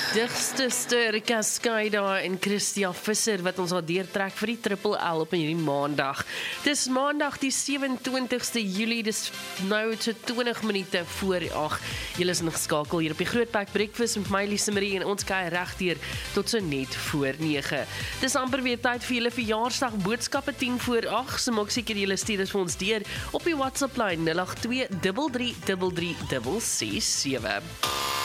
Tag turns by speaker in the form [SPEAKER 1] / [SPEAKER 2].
[SPEAKER 1] Digste ster Cascade daar en Christia Visser wat ons al deurtrek vir die Triple L op hierdie maandag. Dis maandag die 27ste Julie, dis nou so 20 minute voor 8. Julle is ingeskakel hier op die Grootpak Breakfast met my Lise Marie en ons kuier regdeur tot so net voor 9. Dis amper weer tyd vir julle verjaarsdag boodskappe 10 voor 8. So maak seker julle stuur dit vir ons deur op die WhatsApp lyn 082 3333 667.